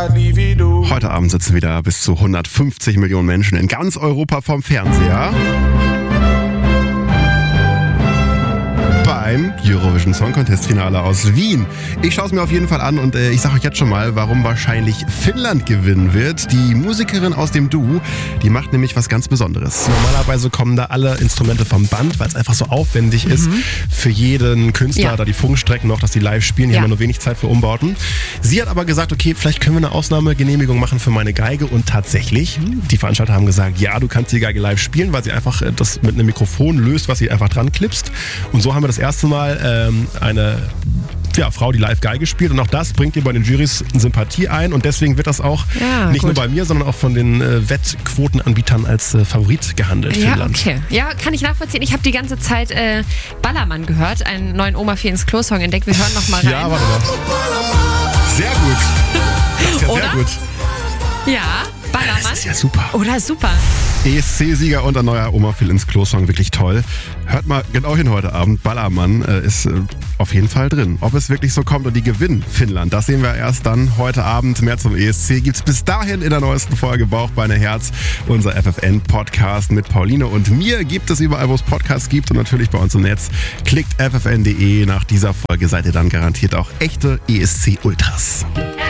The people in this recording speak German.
Heute Abend sitzen wieder bis zu 150 Millionen Menschen in ganz Europa vorm Fernseher. Beim Eurovision Song Contest Finale aus Wien. Ich schaue es mir auf jeden Fall an und ich sage euch jetzt schon mal, warum wahrscheinlich Finnland gewinnen wird. Die Musikerin aus dem Duo, die macht nämlich was ganz Besonderes. Normalerweise kommen da alle Instrumente vom Band, weil es einfach so aufwendig ist für jeden Künstler, da die Funkstrecken noch, dass die live spielen. Die haben ja nur wenig Zeit für Umbauten. Sie hat aber gesagt, okay, vielleicht können wir eine Ausnahmegenehmigung machen für meine Geige und tatsächlich, die Veranstalter haben gesagt, ja, du kannst die Geige live spielen, weil sie einfach das mit einem Mikrofon löst, was sie einfach dran klipst. Und so haben wir das erste Mal eine Frau, die live Geige spielt und auch das bringt ihr bei den Jurys Sympathie ein und deswegen wird das auch nicht nur bei mir, sondern auch von den Wettquotenanbietern als Favorit gehandelt. Finnland. Okay. Ja, kann ich nachvollziehen. Ich habe die ganze Zeit Ballermann gehört, einen neuen Oma 4 ins Klo-Song entdeckt. Wir hören noch mal rein. Ja, warte mal. Sehr gut. Das ist ja sehr gut. Ja, Ballermann. Das ist ja super. Oder super. ESC-Sieger und ein neuer Oma Phil ins Klo-Song, wirklich toll. Hört mal genau hin heute Abend. Ballermann ist auf jeden Fall drin. Ob es wirklich so kommt und die gewinnen Finnland, das sehen wir erst dann heute Abend. Mehr zum ESC gibt's bis dahin in der neuesten Folge Bauch, Beine, Herz. Unser FFN-Podcast mit Pauline und mir gibt es überall, wo es Podcasts gibt und natürlich bei uns im Netz. Klickt ffn.de. Nach dieser Folge seid ihr dann garantiert auch echte ESC-Ultras.